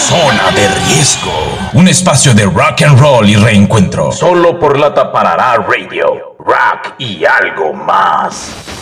Zona de Riesgo, un espacio de rock and roll y reencuentro. Solo por la Taparará Radio, rock y algo más.